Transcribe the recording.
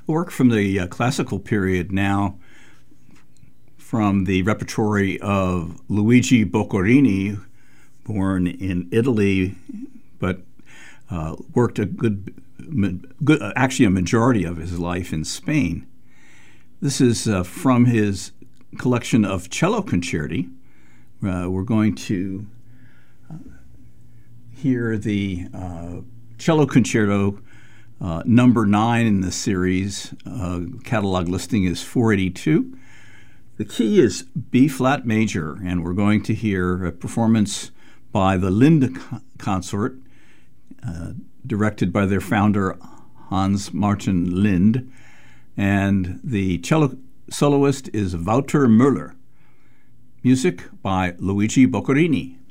work from the classical period now, from the repertory of Luigi Boccherini, born in Italy, but worked actually a majority of his life in Spain. This is from his collection of cello concerti. We're going to hear the cello concerto number 9 in the series. Catalog listing is 482. The key is B-flat major, and we're going to hear a performance by the Lind Consort, directed by their founder Hans Martin Lind, and the cello soloist is Wouter Müller. Music by Luigi Boccherini.